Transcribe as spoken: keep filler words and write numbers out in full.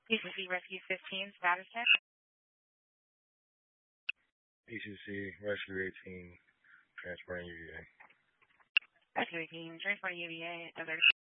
P C C Rescue fifteen, status check. P C C Rescue eighteen, transporting U V A. Rescue eighteen, transporting U V A, alert.